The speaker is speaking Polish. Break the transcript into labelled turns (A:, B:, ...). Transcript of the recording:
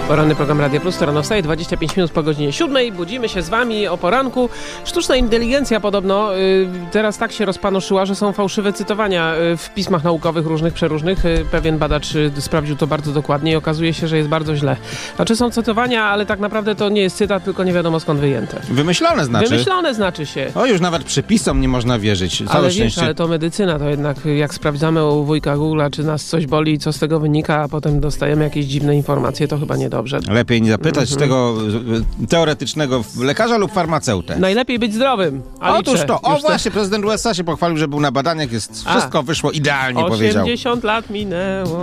A: Poranny program Radia Plus, to rano wstaje, 25 minut po godzinie 7. Budzimy się z wami o poranku. Sztuczna inteligencja podobno teraz tak się rozpanoszyła, że są fałszywe cytowania w pismach naukowych różnych, przeróżnych. Pewien badacz sprawdził to bardzo dokładnie i okazuje się, że jest bardzo źle. Znaczy są cytowania, ale tak naprawdę to nie jest cytat, tylko nie wiadomo skąd wyjęte.
B: Wymyślone znaczy?
A: Wymyślone znaczy się.
B: O, już nawet przepisom nie można wierzyć. Całe
A: Ale
B: szczęście.
A: wiesz, ale to medycyna, to jednak jak sprawdzamy u wujka Google'a, czy nas coś boli i co z tego wynika, a potem dostajemy jakieś dziwne informacje, to chyba niedobrze.
B: Lepiej nie zapytać tego teoretycznego lekarza lub farmaceutę.
A: Najlepiej być zdrowym. Alicze.
B: Otóż to,
A: Już
B: właśnie, prezydent USA się pochwalił, że był na badaniach, wszystko wyszło idealnie, powiedział.
A: 80 lat minęło.